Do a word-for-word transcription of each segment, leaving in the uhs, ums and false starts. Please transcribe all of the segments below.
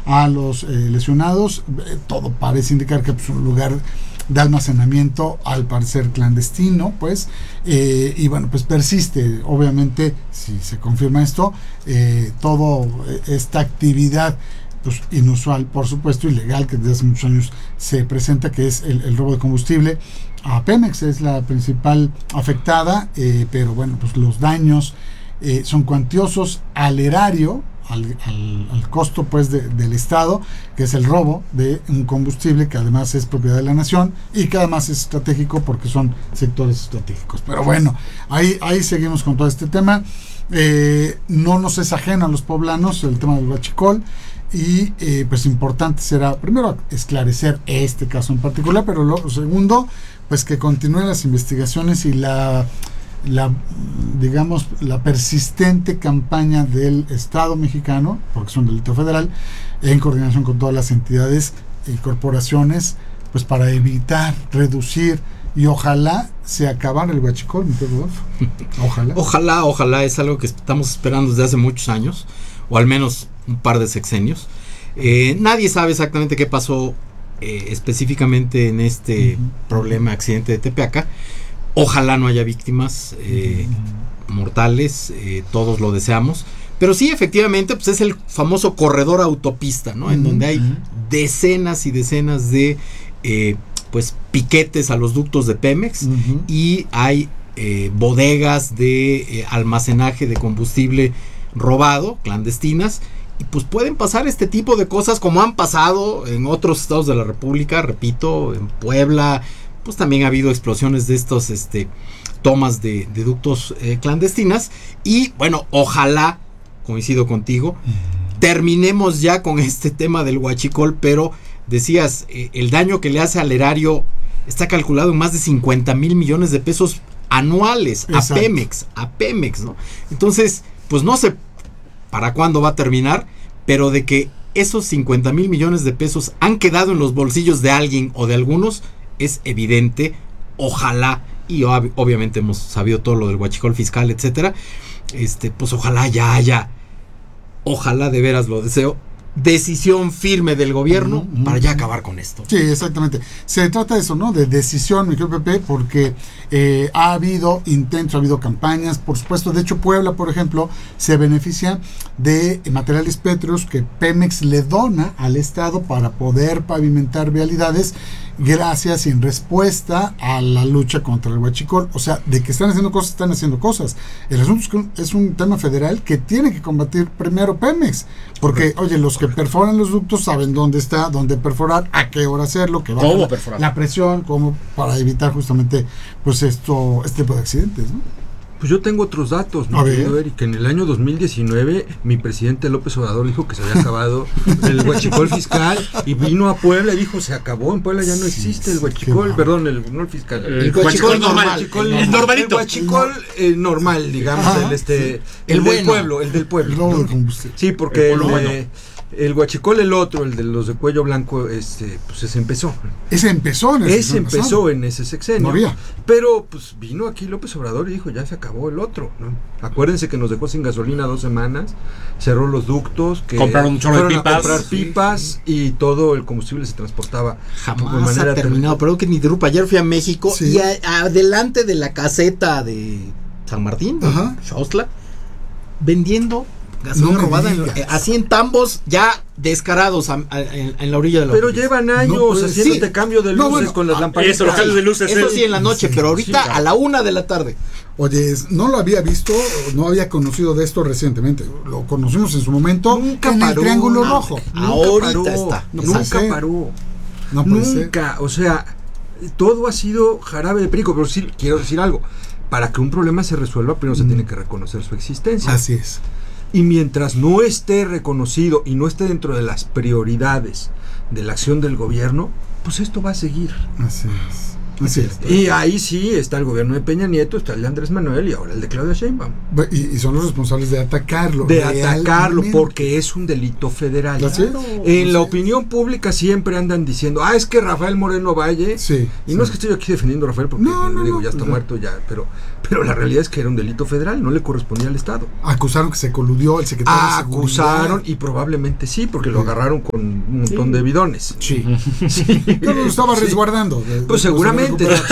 a los eh, lesionados. Eh, todo parece indicar que es pues, un lugar de almacenamiento al parecer clandestino, pues, eh, y bueno, pues persiste, obviamente, si se confirma esto, eh, toda esta actividad pues inusual, por supuesto, ilegal, que desde hace muchos años se presenta, que es el, el robo de combustible a Pemex, es la principal afectada, eh, pero bueno, pues los daños eh, son cuantiosos al erario, al, al, al costo pues de, del Estado, que es el robo de un combustible que además es propiedad de la nación y que además es estratégico porque son sectores estratégicos. Pero bueno, ahí, ahí seguimos con todo este tema. Eh, no nos es ajeno a los poblanos el tema del huachicol. Y eh, pues importante será primero esclarecer este caso en particular, pero lo segundo, pues que continúen las investigaciones y la, la digamos, la persistente campaña del Estado mexicano, porque es un delito federal, en coordinación con todas las entidades y corporaciones, pues para evitar, reducir y ojalá se acabara el huachicol, mi querido Rodolfo. Ojalá. Ojalá, ojalá, es algo que estamos esperando desde hace muchos años, o al menos un par de sexenios. Eh, nadie sabe exactamente qué pasó eh, específicamente en este uh-huh. problema, accidente de Tepeaca. Ojalá no haya víctimas eh, uh-huh. mortales, eh, todos lo deseamos. Pero sí, efectivamente, pues es el famoso corredor autopista, ¿no? Uh-huh. En donde hay uh-huh. decenas y decenas de eh, pues piquetes a los ductos de Pemex uh-huh. y hay eh, bodegas de eh, almacenaje de combustible robado, clandestinas, y pues pueden pasar este tipo de cosas como han pasado en otros estados de la República, repito, en Puebla, pues también ha habido explosiones de estos este, tomas de, de ductos eh, clandestinas, y bueno, ojalá, coincido contigo, terminemos ya con este tema del huachicol, pero decías, eh, el daño que le hace al erario está calculado en más de cincuenta mil millones de pesos anuales. Exacto. a Pemex, a Pemex, ¿no? Entonces, pues no sé para cuándo va a terminar, pero de que esos cincuenta mil millones de pesos han quedado en los bolsillos de alguien o de algunos, es evidente. Ojalá, y ob- obviamente hemos sabido todo lo del huachicol fiscal, etcétera, este, pues ojalá ya haya, ojalá de veras lo deseo, decisión firme del gobierno uh-huh. para ya acabar con esto. Sí, exactamente. Se trata de eso, ¿no? De decisión, mi querido Pepe, porque eh, ha habido intentos, ha habido campañas, por supuesto. De hecho, Puebla, por ejemplo, se beneficia de materiales pétreos que Pemex le dona al Estado para poder pavimentar vialidades, gracias y en respuesta a la lucha contra el huachicol. O sea, de que están haciendo cosas, están haciendo cosas. El asunto es que es un tema federal que tiene que combatir primero Pemex, porque, oye, los que perforan los ductos saben dónde está, dónde perforar, a qué hora hacerlo, que va ¿Cómo la, perforar? la presión, como para evitar justamente pues esto, este tipo de accidentes, ¿no? Pues yo tengo otros datos, mi querido Eric. En el año dos mil diecinueve, mi presidente López Obrador dijo que se había acabado el huachicol fiscal y vino a Puebla y dijo, se acabó, en Puebla ya no existe sí, el huachicol, perdón, el, no el fiscal. El, el huachicol normal, huachicol, el, el normalito. El huachicol eh, normal, digamos, Ajá, el este sí. el, el del bueno. pueblo, el del pueblo. El robo de combustible. Sí, porque el, el, bueno. eh, el huachicol, el otro, el de los de cuello blanco, este, pues ese empezó. Ese empezó en ese Ese empezó pasado. en ese sexenio. Moría. Pero pues vino aquí López Obrador y dijo, ya se acabó el otro, ¿no? Acuérdense que nos dejó sin gasolina dos semanas, cerró los ductos, que compraron un chorro de pipas, a comprar pipas sí, sí. y todo el combustible se transportaba jamás de manera ha terminado. Perdón que me interrumpa, ayer fui a México sí. y a, adelante de la caseta de San Martín, de Xautla, vendiendo gasolina no robada, en, eh, así en tambos ya descarados a, a, en, en la orilla de la pero orilla. Llevan años no, pues, haciéndote sí. cambio de luces no, bueno, con las lamparitas. Eso, los cambios de luces. Eso sí en la noche, sí, pero ahorita sí, a la una de la tarde. Oye, no lo había visto, no había conocido de esto recientemente. Lo conocimos en su momento nunca en paró, el Triángulo no, Rojo. Ahorita paró, está. No nunca paró. No nunca, ser. O sea, todo ha sido jarabe de perico, pero sí quiero decir algo. Para que un problema se resuelva, primero mm. se tiene que reconocer su existencia. Así es. Y mientras no esté reconocido y no esté dentro de las prioridades de la acción del gobierno, pues esto va a seguir. Así es. Así es. Y ahí sí está el gobierno de Peña Nieto, está el de Andrés Manuel y ahora el de Claudia Sheinbaum. Y, y son los responsables de atacarlo. De atacarlo realmente. porque es un delito federal. Así es. En Así la es. opinión pública siempre andan diciendo, ah, es que Rafael Moreno Valle, Sí, y sí. no es que estoy aquí defendiendo a Rafael porque No, no, digo, no, ya está no. muerto ya, pero, pero la realidad es que era un delito federal, no le correspondía al Estado. Acusaron que se coludió el secretario de Seguridad. Acusaron y probablemente sí, porque lo agarraron con un montón Sí. de bidones. Sí. Sí. Pero lo estaba Sí. resguardando. de- de- Pues de- seguramente. de-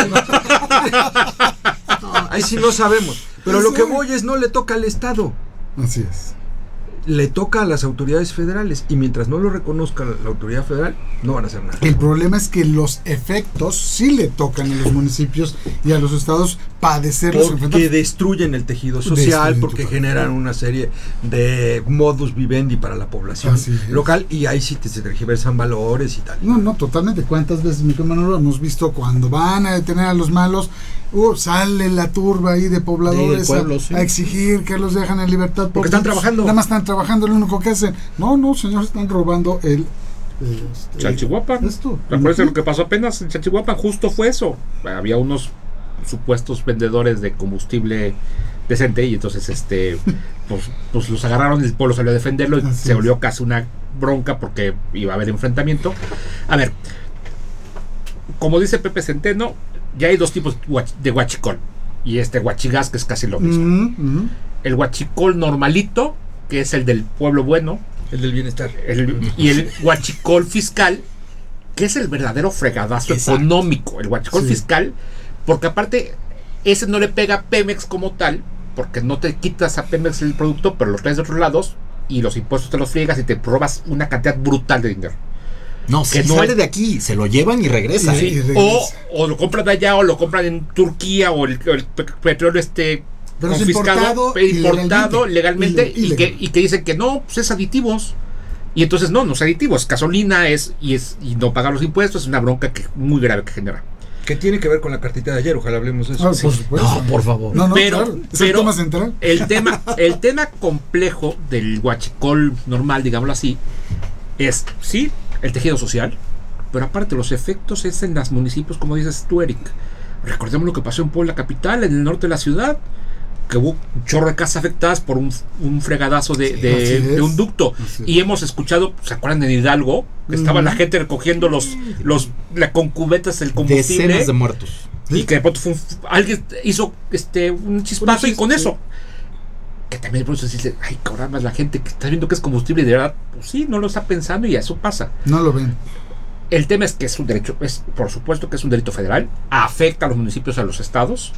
Ahí sí no sabemos. Pero lo que voy es no le toca al Estado, Así es. le toca a las autoridades federales. Y mientras no lo reconozca la autoridad federal, no van a hacer nada. El problema es que los efectos sí le tocan a los municipios y a los estados padecerlos. Porque enfrentar- destruyen el tejido social, Destruyen porque totalmente. generan una serie de modus vivendi para la población Así es. local. Y ahí sí te, se tergiversan valores y tal. No, no, totalmente. ¿Cuántas veces, mi Manolo, hemos visto cuando van a detener a los malos, uh, sale la turba ahí de pobladores Sí, del pueblo, a, sí. a exigir que los dejan en libertad? Porque están trabajando. Nada más están trabajando, lo único que hacen. No, no, señores, están robando el... el- este, Chalchihuapan. Esto. Acuérdense lo que pasó apenas en Chalchihuapan, justo fue eso. Había unos supuestos vendedores de combustible decente y entonces este pues, pues los agarraron, el pueblo salió a defenderlo y Así se es. volvió casi una bronca porque iba a haber enfrentamiento. A ver, como dice Pepe Centeno, ya hay dos tipos de huachicol y este huachigás que es casi lo mismo. Ujú, ujú. El huachicol normalito, que es el del pueblo bueno, El del bienestar. el- y el huachicol fiscal, que es el verdadero fregadazo Exacto. económico, el huachicol Sí. fiscal, porque aparte ese no le pega a Pemex como tal, porque no te quitas a Pemex el producto, pero lo traes de otros lados y los impuestos te los friegas y te robas una cantidad brutal de dinero. No, si Que no sale es- de aquí, se lo llevan y regresa. Sí, ¿eh? y regresa. O, o lo compran de allá o lo compran en Turquía o el, o el pe- petróleo este Pero es confiscado, importado pe- importado ilegalmente. legalmente, y, que, Ilegal. y que dicen que no, pues es aditivos. Y entonces no, no es aditivos, es gasolina, es y es y no pagar los impuestos, es una bronca que muy grave que genera. Que tiene que ver con la cartita de ayer, ojalá hablemos de eso. Ah, por supuesto. No, por favor. No, no, Pero- claro. Es el pero- tema central. El tema, el tema complejo del huachicol normal, digámoslo así, es sí el tejido social, pero aparte los efectos es en los municipios, como dices tú, Eric. Recordemos lo que pasó en Puebla capital, en el norte de la ciudad, que hubo un chorro de casas afectadas por un, un fregadazo de, Sí, de- así es. de un ducto. Así es. Y hemos escuchado, ¿se acuerdan de Hidalgo? Que estaba Ujú. la gente recogiendo los, los la con cubetas del combustible. Decenas de muertos. Y que de pronto fue un- alguien hizo este un chispazo y con eso. Que también por eso se dice, ay, caramba, la gente que está viendo que es combustible de verdad, pues sí, no lo está pensando y eso pasa. No lo ven. El tema es que es un derecho, es por supuesto que es un delito federal, afecta a los municipios, a los estados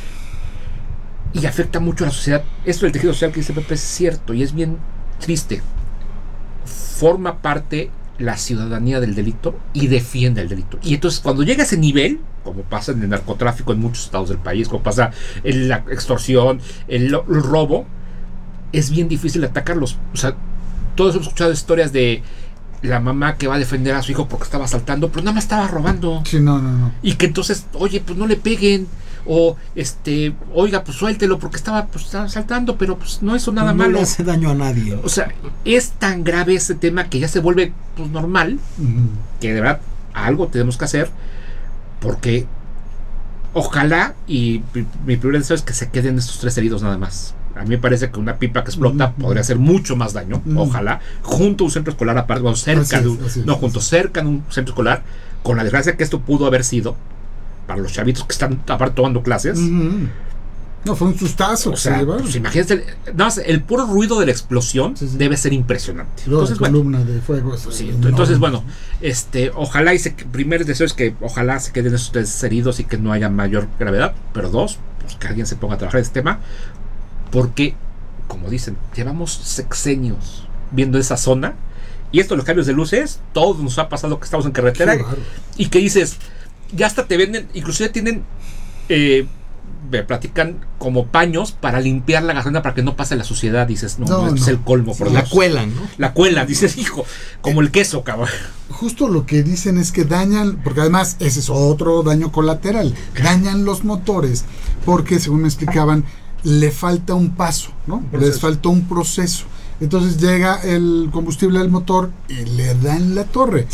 y afecta mucho a la sociedad. Esto del tejido social que dice Pepe es cierto y es bien triste. Forma parte la ciudadanía del delito y defiende el delito. Y entonces cuando llega a ese nivel, como pasa en el narcotráfico en muchos estados del país, como pasa en la extorsión, el, lo- el robo, es bien difícil atacarlos. O sea, todos hemos escuchado historias de la mamá que va a defender a su hijo porque estaba asaltando, pero nada más estaba robando. Sí, no, no, no. Y que entonces, oye, pues no le peguen. O, este, oiga, pues suéltelo porque estaba, pues, estaba saltando, pero pues no hizo nada no malo. le hace daño a nadie. O sea, es tan grave ese tema que ya se vuelve pues, normal, Ujú. que de verdad algo tenemos que hacer, porque ojalá, y mi, mi primer deseo es que se queden estos tres heridos nada más. A mí me parece que una pipa que explota Ujú. podría hacer mucho más daño, Ujú. ojalá, junto a un centro escolar aparte, bueno, cerca Así es, de un, así es, no, así junto, es. cerca de un centro escolar, con la desgracia que esto pudo haber sido para los chavitos que están aparte tomando clases. Ujú. No, fue un sustazo O que sea, se llevaron. pues imagínate, el- nada más el puro ruido de la explosión Sí, sí. debe ser impresionante. Luego Entonces, la bueno, columna de fuego. eso, sí, enorme. entonces, bueno, este, ojalá y se, primer deseo es que ojalá se queden esos tres heridos y que no haya mayor gravedad, pero dos, pues que alguien se ponga a trabajar en este tema, porque, como dicen, llevamos sexenios viendo esa zona, y esto de los cambios de luces, todos nos ha pasado que estamos en carretera, Qué bárbaro. y que dices, ya hasta te venden, inclusive tienen, eh, me platican como paños para limpiar la gasolina para que no pase la suciedad. Dices, no, No, no, este no. es el colmo, por Sí, la Dios. cuelan, ¿no? La cuela, dices, hijo, como el queso, cabrón. Justo lo que dicen es que dañan, porque además ese es otro daño colateral, dañan los motores, porque según me explicaban, le falta un paso, ¿no? Proceso. Les faltó un proceso. Entonces llega el combustible al motor y le da en la torre.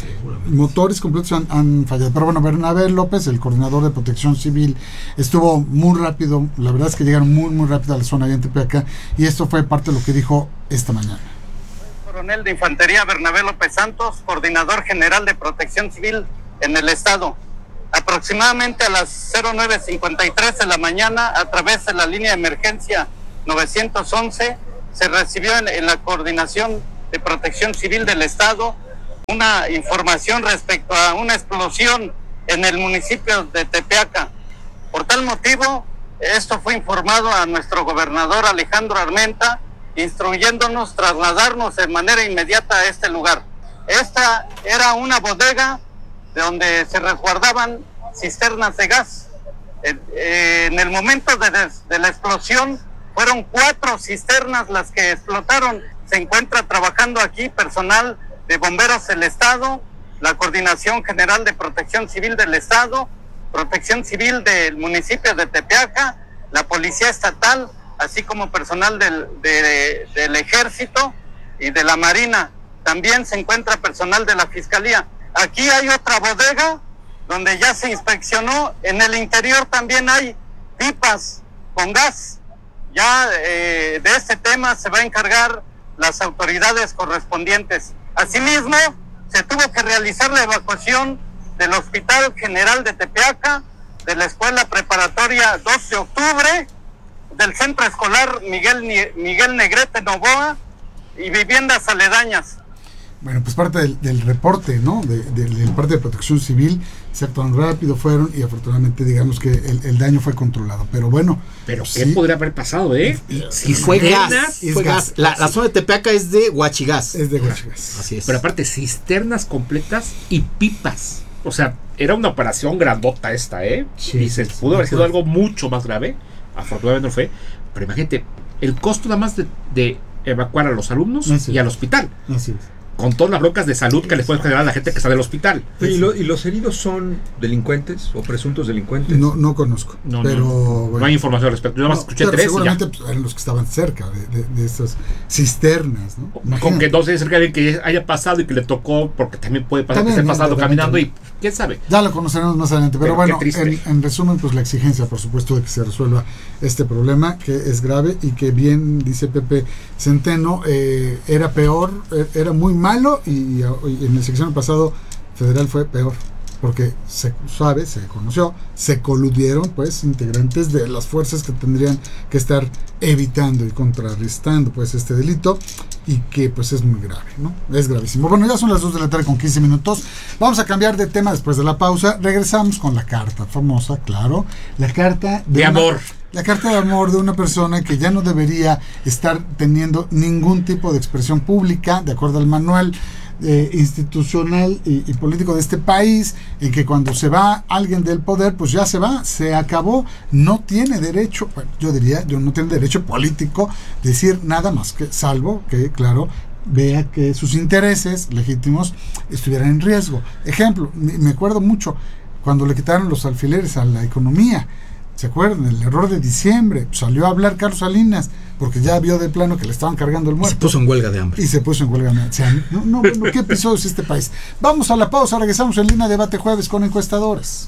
motores completos han, han fallado. Pero bueno, Bernabé López, el coordinador de Protección Civil, estuvo muy rápido, la verdad es que llegaron muy muy rápido a la zona de Tepeaca, y esto fue parte de lo que dijo esta mañana. Coronel de Infantería Bernabé López Santos, coordinador general de Protección Civil en el estado. Aproximadamente a las cero nueve cincuenta y tres de la mañana, a través de la línea de emergencia novecientos once, se recibió en, en la Coordinación de Protección Civil del estado una información respecto a una explosión en el municipio de Tepeaca. Por tal motivo, esto fue informado a nuestro gobernador Alejandro Armenta, instruyéndonos trasladarnos de manera inmediata a este lugar. Esta era una bodega donde se resguardaban cisternas de gas. En, en el momento de, des, de la explosión fueron cuatro cisternas las que explotaron. Se encuentra trabajando aquí personal de bomberos del estado, la Coordinación General de Protección Civil del estado, Protección Civil del municipio de Tepeaca, la Policía Estatal, así como personal del, de, del Ejército y de la Marina. También se encuentra personal de la Fiscalía. Aquí hay otra bodega donde ya se inspeccionó. En el interior también hay pipas con gas. Ya eh, de este tema se va a encargar las autoridades correspondientes. Asimismo, se tuvo que realizar la evacuación del Hospital General de Tepeaca, de la Escuela Preparatoria dos de octubre, del Centro Escolar Miguel, Miguel Negrete Novoa y viviendas aledañas. Bueno, pues parte del, del reporte, ¿no? De, de, del parte de Protección Civil, se actuaron rápido, fueron, y afortunadamente digamos que el, el daño fue controlado. Pero bueno. Pero sí, ¿qué podría haber pasado, eh? Si fue gas, es fue gas. gas. La, la zona de Tepeaca es de Huachigas. Es de Huachigas. Así es. Pero aparte, cisternas completas y pipas. O sea, era una operación grandota esta, ¿eh? Sí, y se sí, pudo sí, haber sido sí. algo mucho más grave. Afortunadamente no fue. Pero imagínate, el costo nada más de, de evacuar a los alumnos Así y al es. hospital. Así es. Con todas las broncas de salud que le puede generar a la gente que está del hospital. ¿Y, lo, ¿Y los heridos son delincuentes o presuntos delincuentes? No, no conozco. No, pero, no, bueno, no hay información al respecto. Yo nada más no, escuché pero tres y ya. seguramente pues, eran los que estaban cerca de, de, de estas cisternas, ¿no? Con Imagínate. que no se dice que alguien que haya pasado y que le tocó, porque también puede pasar También, que esté pasando también, caminando también. y quién sabe. Ya lo conoceremos más adelante, pero, Pero qué bueno, triste. en, en resumen, pues la exigencia, por supuesto, de que se resuelva este problema, que es grave y que bien dice Pepe Centeno, eh, era peor, eh, era muy malo y, y en el sección pasado federal fue peor, porque se sabe, se conoció, se coludieron pues integrantes de las fuerzas que tendrían que estar evitando y contrarrestando pues este delito, y que pues es muy grave, ¿no? Es gravísimo. Bueno, ya son las dos de la tarde con quince minutos. Vamos a cambiar de tema después de la pausa. Regresamos con la carta famosa, claro, la carta de, De una, amor. La carta de amor de una persona que ya no debería estar teniendo ningún tipo de expresión pública, de acuerdo al manual Eh, institucional y, y político de este país, en que cuando se va alguien del poder, pues ya se va, se acabó, no tiene derecho, bueno, yo diría, yo no tiene derecho político de decir nada más, que salvo que, claro, vea que sus intereses legítimos estuvieran en riesgo. Ejemplo, me acuerdo mucho cuando le quitaron los alfileres a la economía. ¿Se acuerdan? El error de diciembre. Salió a hablar Carlos Salinas porque ya vio de plano que le estaban cargando el Y muerto. se puso en huelga de hambre. Y se puso en huelga de hambre. O sea, no, no, no, ¿qué episodio es este país? Vamos a la pausa, regresamos en Línea Debate Jueves con encuestadores.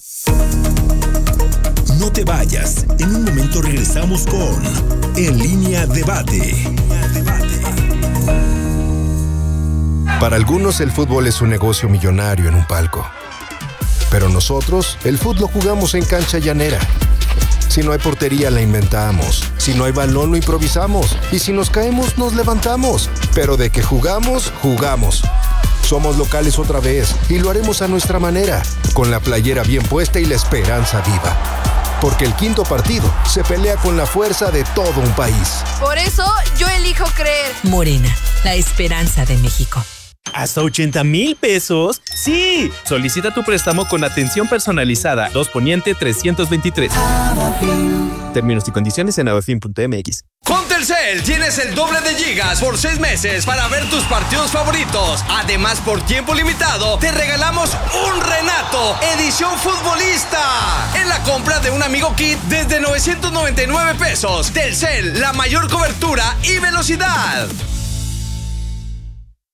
No te vayas. En un momento regresamos con En Línea Debate. Para algunos el fútbol es un negocio millonario en un palco. Pero nosotros, el fútbol lo jugamos en cancha llanera. Si no hay portería, la inventamos. Si no hay balón, lo improvisamos. Y si nos caemos, nos levantamos. Pero de que jugamos, jugamos. Somos locales otra vez y lo haremos a nuestra manera, con la playera bien puesta y la esperanza viva. Porque el quinto partido se pelea con la fuerza de todo un país. Por eso, yo elijo creer. Morena, la esperanza de México. ¿Hasta ochenta mil pesos? ¡Sí! Solicita tu préstamo con atención personalizada. dos Poniente trescientos veintitrés. Términos y condiciones en adofin punto m x. Con Telcel tienes el doble de gigas por seis meses para ver tus partidos favoritos. Además, por tiempo limitado, te regalamos un Renato edición futbolista en la compra de un Amigo Kit desde novecientos noventa y nueve pesos. Telcel, la mayor cobertura y velocidad.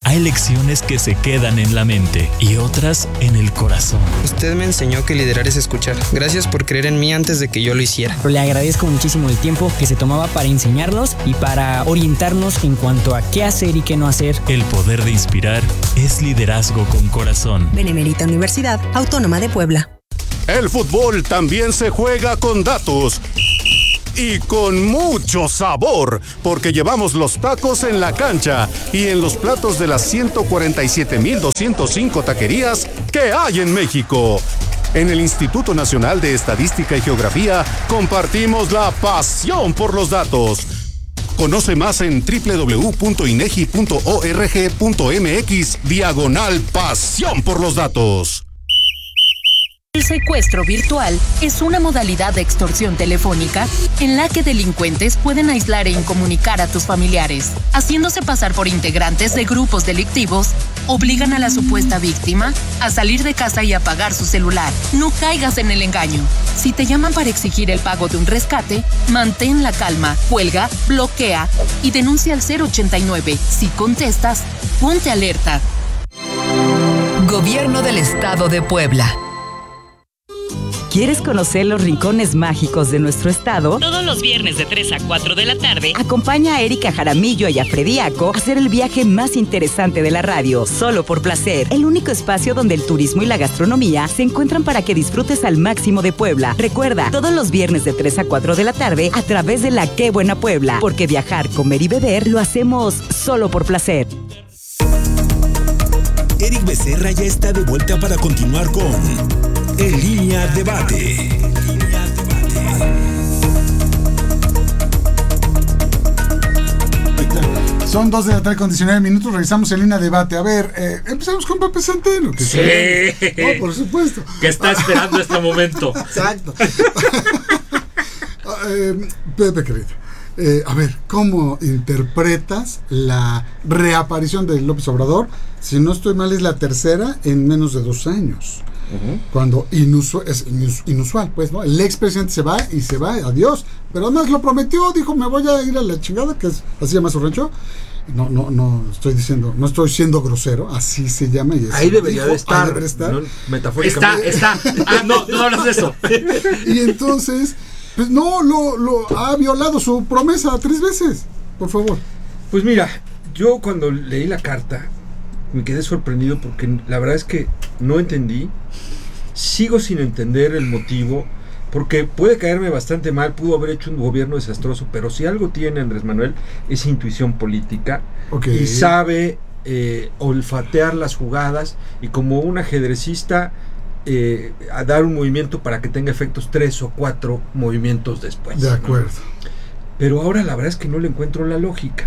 Hay lecciones que se quedan en la mente y otras en el corazón. Usted me enseñó que liderar es escuchar. Gracias por creer en mí antes de que yo lo hiciera. Le agradezco muchísimo el tiempo que se tomaba para enseñarnos y para orientarnos en cuanto a qué hacer y qué no hacer. El poder de inspirar es liderazgo con corazón. Benemérita Universidad Autónoma de Puebla. El fútbol también se juega con datos. Y con mucho sabor, porque llevamos los tacos en la cancha y en los platos de las ciento cuarenta y siete mil doscientos cinco taquerías que hay en México. En el Instituto Nacional de Estadística y Geografía compartimos la pasión por los datos. Conoce más en doble u doble u doble u punto inegi punto org punto mx diagonal pasión por los datos. El secuestro virtual es una modalidad de extorsión telefónica en la que delincuentes pueden aislar e incomunicar a tus familiares. Haciéndose pasar por integrantes de grupos delictivos, obligan a la supuesta víctima a salir de casa y apagar su celular. No caigas en el engaño. Si te llaman para exigir el pago de un rescate, mantén la calma, cuelga, bloquea y denuncia al cero ochenta y nueve. Si contestas, ponte alerta. Gobierno del Estado de Puebla. ¿Quieres conocer los rincones mágicos de nuestro estado? Todos los viernes de tres a cuatro de la tarde. Acompaña a Erika Jaramillo y a Frediaco a hacer el viaje más interesante de la radio, solo por placer. El único espacio donde el turismo y la gastronomía se encuentran para que disfrutes al máximo de Puebla. Recuerda, todos los viernes de tres a cuatro de la tarde a través de la Qué Buena Puebla, porque viajar, comer y beber lo hacemos solo por placer. Eric Becerra ya está de vuelta para continuar con En Línea Debate. Son dos de la tarde con diecinueve minutos, revisamos En Línea Debate. A ver, eh, empezamos con Pepe Centeno. Que sí. No, por supuesto. Que está esperando este momento. Exacto. eh, Pepe, querido. Eh, a ver, ¿cómo interpretas la reaparición de López Obrador? Si no estoy mal, es la tercera en menos de dos años. Uh-huh. Cuando inusual, es inusual, pues, ¿no? El expresidente se va y se va, adiós. Pero además lo prometió, dijo, me voy a ir a la chingada, que es, así llama su rancho. No, no, no estoy diciendo, no estoy siendo grosero, así se llama. Y ahí debería dijo, de estar, ahí debería estar. ¿no? Metafóricamente. Está, está. Ah, no, no hablas de eso. Y entonces, pues no, lo, lo ha violado su promesa tres veces, por favor. Pues mira, yo cuando leí la carta me quedé sorprendido porque la verdad es que no entendí, sigo sin entender el motivo, porque puede caerme bastante mal, pudo haber hecho un gobierno desastroso, pero si algo tiene Andrés Manuel es intuición política, okay, y sabe eh, olfatear las jugadas y como un ajedrecista eh, a dar un movimiento para que tenga efectos tres o cuatro movimientos después. De acuerdo. ¿No? Pero ahora la verdad es que no le encuentro la lógica.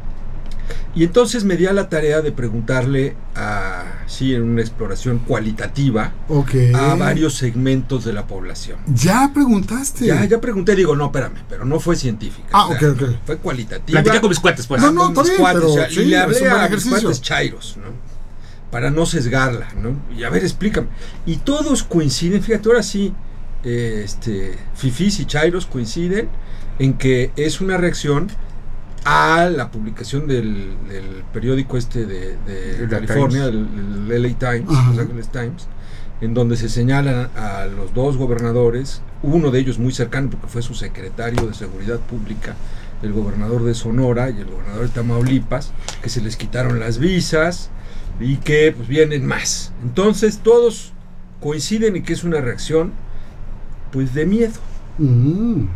Y entonces me di a la tarea de preguntarle a, sí, en una exploración cualitativa, okay, a varios segmentos de la población. ¿Ya preguntaste? Ya, ya pregunté, digo, no, espérame, pero no fue científica. Ah, ok, ok. Fue cualitativa. Platica con mis cuates, pues. No, no, está bien, cuates, pero o sea, sí, y le hablé a mis ejercicio. cuates chairos, ¿no? Para no sesgarla, ¿no? Y a ver, explícame. Y todos coinciden, fíjate, ahora sí, eh, este, fifís y chairos coinciden en que es una reacción a la publicación del, del periódico este de, de California, el, el L A Times, uh-huh, Los Angeles Times, en donde se señalan a los dos gobernadores, uno de ellos muy cercano porque fue su secretario de Seguridad Pública, el gobernador de Sonora y el gobernador de Tamaulipas, que se les quitaron las visas y que pues vienen más. Entonces todos coinciden en que es una reacción pues de miedo. Uh-huh.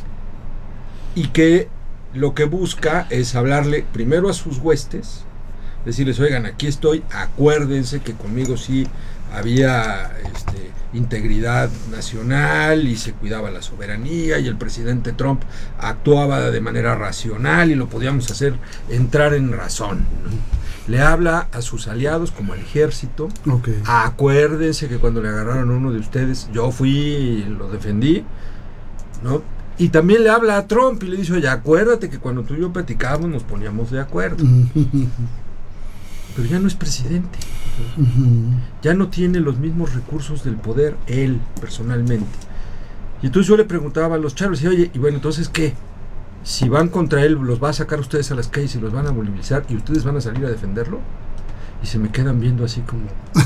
Y que lo que busca es hablarle primero a sus huestes, decirles, oigan, aquí estoy, acuérdense que conmigo sí había este, integridad nacional y se cuidaba la soberanía y el presidente Trump actuaba de manera racional y lo podíamos hacer entrar en razón, ¿no? Le habla a sus aliados como al ejército, okay, acuérdense que cuando le agarraron a uno de ustedes yo fui y lo defendí, ¿no? Y también le habla a Trump y le dice, oye, acuérdate que cuando tú y yo platicábamos nos poníamos de acuerdo. Uh-huh. Pero ya no es presidente. Uh-huh. Ya no tiene los mismos recursos del poder, él, personalmente. Y entonces yo le preguntaba a los charros, y oye, y bueno, entonces, ¿qué? Si van contra él, ¿los va a sacar ustedes a las calles y los van a movilizar y ustedes van a salir a defenderlo? y se me quedan viendo así como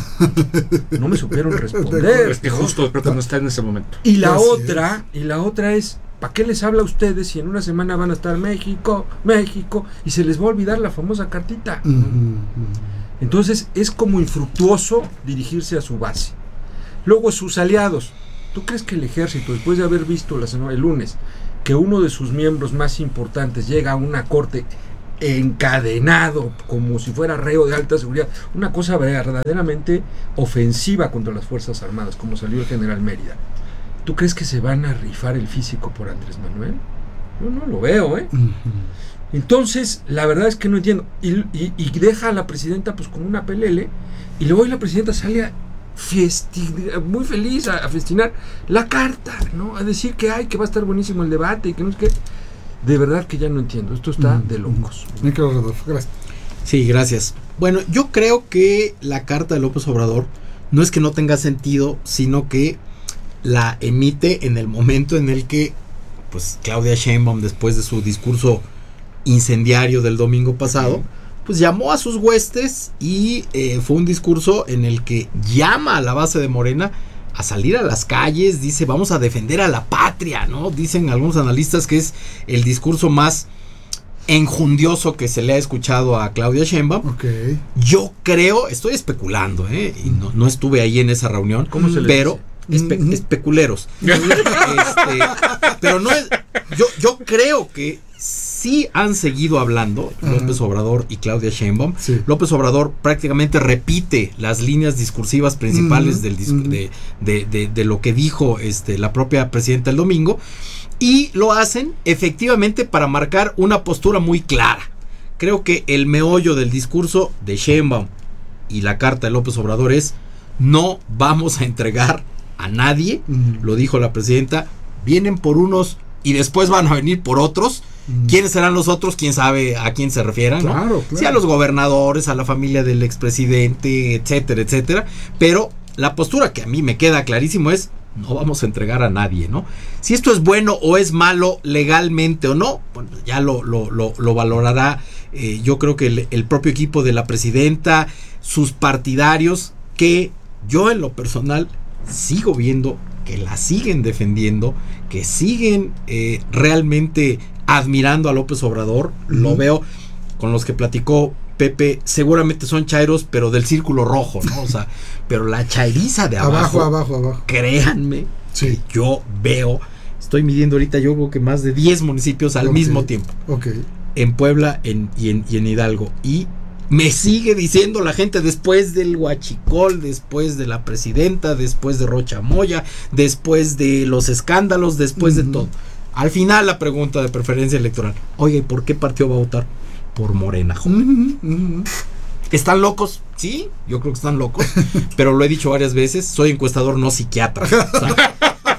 no me supieron responder. Es que justo creo que no está en ese momento. Y la Así otra, es. y la otra es, ¿para qué les habla a ustedes si en una semana van a estar México, México, y se les va a olvidar la famosa cartita? Uh-huh, uh-huh. Entonces es como infructuoso dirigirse a su base. Luego sus aliados. ¿Tú crees que el ejército, después de haber visto la semana, el lunes, que uno de sus miembros más importantes llega a una corte encadenado como si fuera reo de alta seguridad, una cosa verdaderamente ofensiva contra las Fuerzas Armadas, como salió el general Mérida? ¿Tú crees que se van a rifar el físico por Andrés Manuel? Yo no lo veo, ¿eh? Uh-huh. Entonces, la verdad es que no entiendo. Y, y, y deja a la presidenta pues con una pelele, y luego la presidenta sale a Fiesti- muy feliz a, a festinar la carta, ¿no? A decir que ay, que va a estar buenísimo el debate y que no es que. De verdad que ya no entiendo. Esto está mm. de locos. Nicolás Rodolfo, gracias. Sí, gracias. Bueno, yo creo que la carta de López Obrador no es que no tenga sentido, sino que la emite en el momento en el que, pues, Claudia Sheinbaum, después de su discurso incendiario del domingo pasado, mm. pues llamó a sus huestes y eh, fue un discurso en el que llama a la base de Morena a salir a las calles, dice vamos a defender a la patria, ¿no? Dicen algunos analistas que es el discurso más enjundioso que se le ha escuchado a Claudia Sheinbaum. Okay. Yo creo, estoy especulando, ¿eh? Y no, no estuve ahí en esa reunión, ¿cómo se le pero dice? Espe- especuleros. este, pero no es, yo, yo creo que sí han seguido hablando uh-huh. López Obrador y Claudia Sheinbaum. Sí. López Obrador prácticamente repite las líneas discursivas principales uh-huh. del discu- uh-huh. de, de, de, de lo que dijo este, la propia presidenta el domingo, y lo hacen efectivamente para marcar una postura muy clara. Creo que el meollo del discurso de Sheinbaum y la carta de López Obrador es: no vamos a entregar a nadie, uh-huh. lo dijo la presidenta, vienen por unos y después van a venir por otros. ¿Quiénes serán los otros? ¿Quién sabe a quién se refieran? Claro, ¿no? claro. Sí, a los gobernadores, a la familia del expresidente, etcétera, etcétera. Pero la postura que a mí me queda clarísimo es: no vamos a entregar a nadie, ¿no? Si esto es bueno o es malo legalmente o no, bueno, ya lo, lo, lo, lo valorará eh, yo creo que el, el propio equipo de la presidenta, sus partidarios, que yo en lo personal sigo viendo que la siguen defendiendo, que siguen eh, realmente admirando a López Obrador. Uh-huh. Lo veo con los que platicó Pepe, seguramente son chairos, pero del círculo rojo, ¿no? O sea, pero la chairiza de abajo, abajo, abajo, abajo. Créanme, sí. que yo veo, estoy midiendo ahorita, yo creo que más de diez municipios al okay. mismo tiempo. Okay. En Puebla en, y, en, y en Hidalgo. Y me sigue diciendo la gente, después del huachicol, después de la presidenta, después de Rocha Moya, después de los escándalos, después uh-huh. de todo. Al final la pregunta de preferencia electoral: oye, ¿por qué partido va a votar? Por Morena. Uh-huh, uh-huh. ¿Están locos? Sí, yo creo que están locos. Pero lo he dicho varias veces, soy encuestador, no psiquiatra. O sea,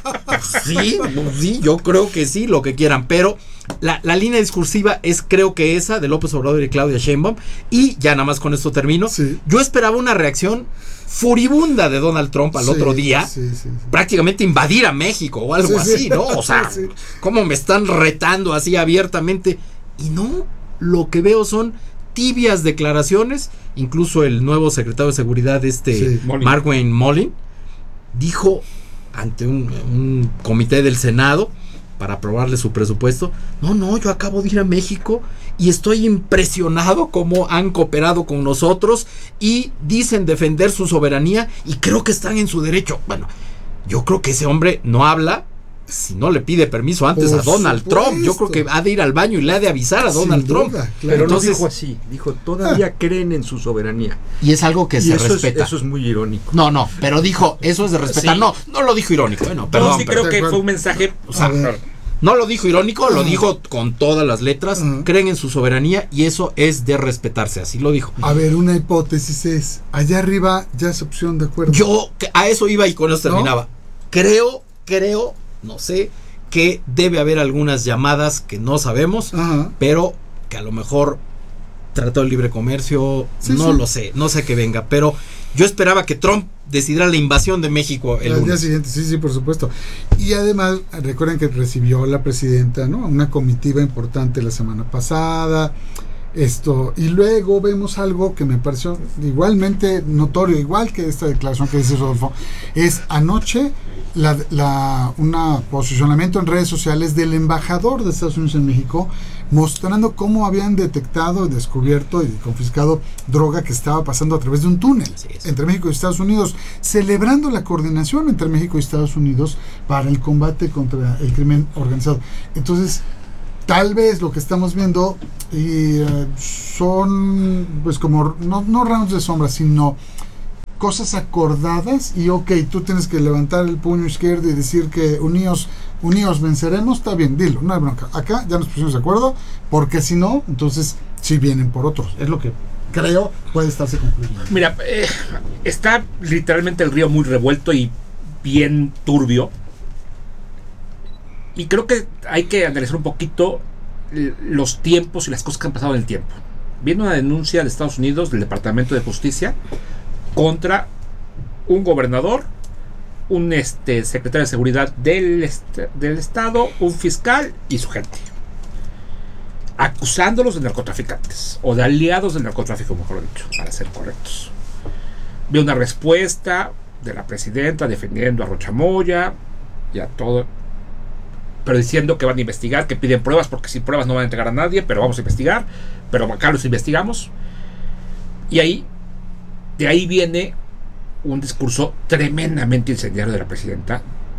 sí, sí, yo creo que sí, lo que quieran. Pero la, la línea discursiva es, creo que esa, de López Obrador y Claudia Sheinbaum. Y ya nada más con esto termino. Sí. Yo esperaba una reacción furibunda de Donald Trump al sí, otro día, sí, sí, sí. prácticamente invadir a México o algo sí, así, sí. ¿no? O sea, sí. cómo me están retando así abiertamente. Y no, lo que veo son tibias declaraciones. Incluso el nuevo secretario de Seguridad, este sí, Markwayne Mullin, dijo ante un, un comité del Senado para aprobarle su presupuesto: no, no, yo acabo de ir a México y estoy impresionado cómo han cooperado con nosotros y dicen defender su soberanía y creo que están en su derecho. Bueno, yo creo que ese hombre no habla si no le pide permiso antes Por a Donald supuesto. Trump. Yo creo que ha de ir al baño y le ha de avisar a Donald Sin Trump. duda, claro. Pero Entonces, no dijo así, dijo todavía ah. creen en su soberanía. Y es algo que y se eso respeta. Es, eso es muy irónico. No, no, pero dijo, eso es de respetar. Sí. No, no lo dijo irónico. Bueno, perdón. No, sí pero, creo que fue un mensaje. O sea, no lo dijo irónico, uh-huh. lo dijo con todas las letras. Uh-huh. Creen en su soberanía y eso es de respetarse. Así lo dijo. A ver, una hipótesis es: allá arriba ya es opción de acuerdo. Yo a eso iba y con eso terminaba. ¿No? Creo, creo, no sé, que debe haber algunas llamadas que no sabemos, uh-huh. pero que a lo mejor Tratado de Libre Comercio, sí, no sí. lo sé, no sé que venga, pero yo esperaba que Trump decidiera la invasión de México el al lunes. día siguiente, sí, sí, por supuesto. Y además, recuerden que recibió la presidenta, ¿no?, una comitiva importante la semana pasada. Esto, y luego vemos algo que me pareció igualmente notorio, igual que esta declaración que dice Rodolfo, es anoche la, la, una posicionamiento en redes sociales del embajador de Estados Unidos en México, mostrando cómo habían detectado, descubierto y confiscado droga que estaba pasando a través de un túnel entre México y Estados Unidos, celebrando la coordinación entre México y Estados Unidos para el combate contra el crimen organizado. Entonces, tal vez lo que estamos viendo y, uh, son pues como no, no rounds de sombra, sino cosas acordadas, y ok, tú tienes que levantar el puño izquierdo y decir que unidos, unidos venceremos, está bien, dilo, no hay bronca. Acá ya nos pusimos de acuerdo, porque si no, entonces sí vienen por otros. Es lo que creo puede estarse concluyendo. Mira, eh, está literalmente el río muy revuelto y bien turbio. Y creo que hay que analizar un poquito los tiempos y las cosas que han pasado en el tiempo. Viene una denuncia de Estados Unidos, del Departamento de Justicia, contra un gobernador, un este, secretario de Seguridad del, este, del Estado, un fiscal y su gente, acusándolos de narcotraficantes, o de aliados del narcotráfico, mejor dicho, para ser correctos. Vi una respuesta de la presidenta defendiendo a Rocha Moya y a todo, pero diciendo que van a investigar, que piden pruebas, porque sin pruebas no van a entregar a nadie, pero vamos a investigar, pero acá los investigamos. Y ahí, de ahí viene un discurso tremendamente incendiario de la presidenta.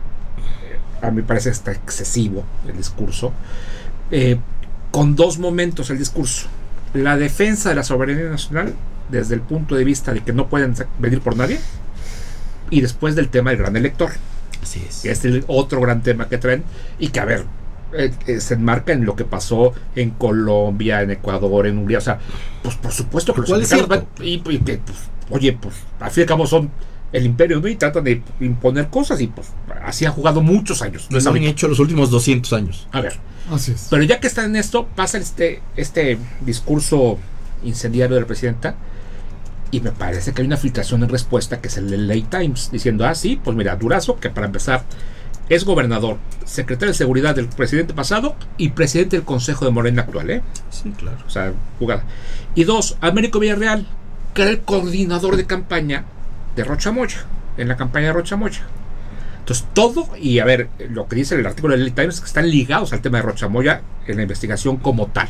A mí me parece está excesivo el discurso, eh, con dos momentos el discurso: la defensa de la soberanía nacional desde el punto de vista de que no pueden venir por nadie, y después del tema del gran elector. Así es. Que es el otro gran tema que traen, y que, a ver, eh, eh, se enmarca en lo que pasó en Colombia, en Ecuador, en Hungría. O sea, pues por supuesto que los americanos van, y, y, y pues, oye, pues al fin y al cabo son el imperio, ¿no? Y tratan de imponer cosas, y pues así han jugado muchos años. Lo han hecho los últimos doscientos años. A ver, así es. Pero ya que están en esto, pasa este, este discurso incendiario de la presidenta, y me parece que hay una filtración en respuesta, que es el L A Times, diciendo, ah, sí, pues mira, Durazo, que para empezar es gobernador, secretario de Seguridad del presidente pasado y presidente del Consejo de Morena actual, ¿eh? Sí, claro. O sea, jugada. Y dos, Américo Villarreal, que era el coordinador de campaña de Rocha Moya, en la campaña de Rocha Moya. Entonces, todo, y a ver, lo que dice el artículo del L A Times, es que están ligados al tema de Rocha Moya en la investigación como tal.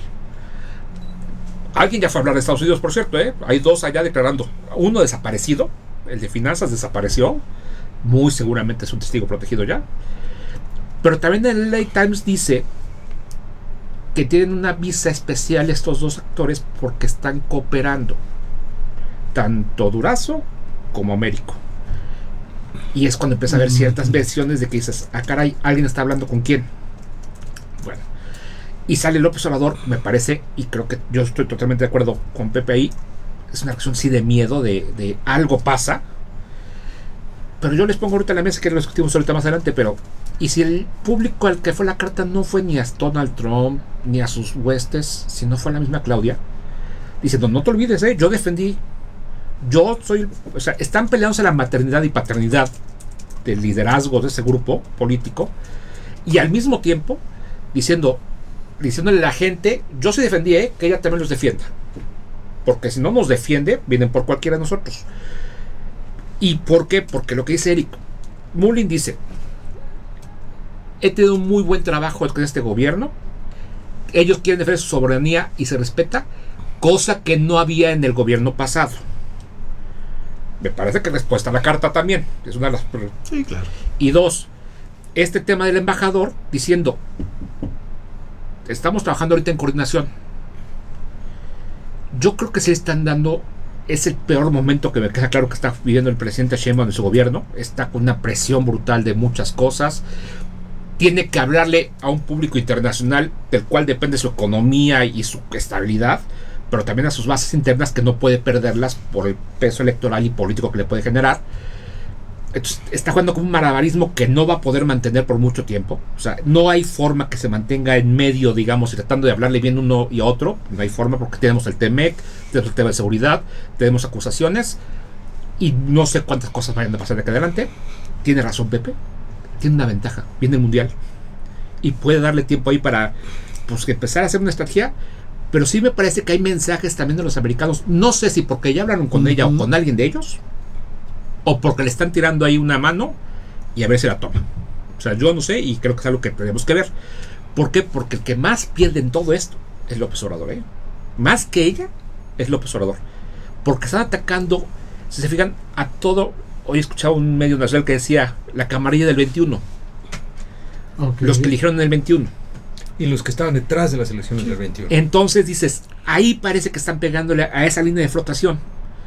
Alguien ya fue a hablar de Estados Unidos, por cierto, ¿eh? Hay dos allá declarando. Uno desaparecido, el de finanzas desapareció. Muy seguramente es un testigo protegido ya. Pero también el L A Times dice que tienen una visa especial estos dos actores porque están cooperando. Tanto Durazo como Américo. Y es cuando empieza a haber ciertas versiones de que dices, ah, caray, alguien está hablando con quién. Bueno. Y sale López Obrador, me parece, y creo que yo estoy totalmente de acuerdo con Pepe ahí. Es una reacción sí de miedo, de, de algo pasa. Pero yo les pongo ahorita en la mesa, que lo discutimos ahorita más adelante, pero ¿y si el público al que fue la carta no fue ni a Donald Trump, ni a sus huestes, sino fue a la misma Claudia? Diciendo, no te olvides, ¿eh? Yo defendí, yo soy, o sea, están peleándose la maternidad y paternidad del liderazgo de ese grupo político, y al mismo tiempo diciendo, diciéndole a la gente, yo sí defendí, ¿eh? Que ella también los defienda, porque si no nos defiende, vienen por cualquiera de nosotros. ¿Y por qué? Porque lo que dice Eric Mullin dice, he tenido un muy buen trabajo con este gobierno, ellos quieren defender su soberanía y se respeta, cosa que no había en el gobierno pasado. Me parece que respuesta a la carta también es una de las... Sí, claro. Y dos, este tema del embajador diciendo, estamos trabajando ahorita en coordinación. Yo creo que se están dando, es el peor momento que me queda claro que está viviendo el presidente Sheinbaum en su gobierno. Está con una presión brutal de muchas cosas. Tiene que hablarle a un público internacional del cual depende su economía y su estabilidad, pero también a sus bases internas, que no puede perderlas por el peso electoral y político que le puede generar. Entonces, está jugando con un malabarismo que no va a poder mantener por mucho tiempo. O sea, no hay forma que se mantenga en medio, digamos, y tratando de hablarle bien uno y a otro. No hay forma, porque tenemos el T M E C, tenemos el tema de seguridad, tenemos acusaciones, y no sé cuántas cosas vayan a pasar de aquí adelante. Tiene razón Pepe, tiene una ventaja, viene el Mundial, y puede darle tiempo ahí para, pues, empezar a hacer una estrategia, Pero sí me parece que hay mensajes también de los americanos. No sé si porque ya hablaron con uh-huh. ella o con alguien de ellos, o porque le están tirando ahí una mano y a ver si la toma. O sea, yo no sé, y creo que es algo que tenemos que ver. ¿Por qué? Porque el que más pierde en todo esto es López Obrador, ¿eh? Más que ella es López Obrador. Porque están atacando, si se fijan, a todo. Hoy escuchaba un medio nacional que decía la camarilla del veintiuno. Okay. Los que eligieron en el veintiuno. Y los que estaban detrás de las elecciones del veintiuno. Entonces dices, ahí parece que están pegándole a esa línea de flotación.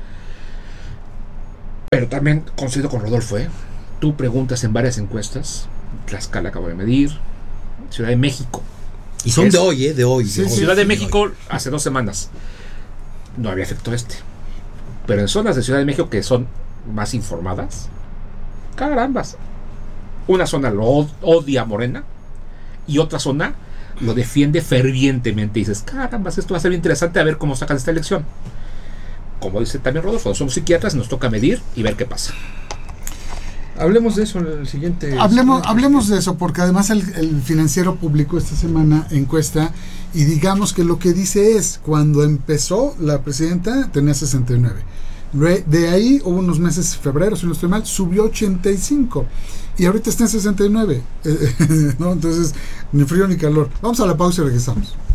Pero también coincido con Rodolfo, ¿eh? Tú preguntas en varias encuestas, Tlaxcala acabo de medir, Ciudad de México. Y son es, de hoy, ¿eh? De hoy. Sí, de Ciudad hoy, de México, hace dos semanas, no había efecto este. Pero en zonas de Ciudad de México que son más informadas, carambas. Una zona lo odia a Morena y otra zona lo defiende fervientemente. Y dices, carambas, esto va a ser bien interesante a ver cómo sacan esta elección. Como dice también Rodolfo, somos psiquiatras, nos toca medir y ver qué pasa. Hablemos de eso en el siguiente. Hablemos, hablemos de eso, porque además el, el Financiero publicó esta semana encuesta y digamos que lo que dice es, cuando empezó la presidenta tenía sesenta y nueve. De ahí hubo unos meses, febrero, si no estoy mal, subió ochenta y cinco y ahorita está en sesenta y nueve. ¿No? Entonces, ni frío ni calor. Vamos a la pausa y regresamos.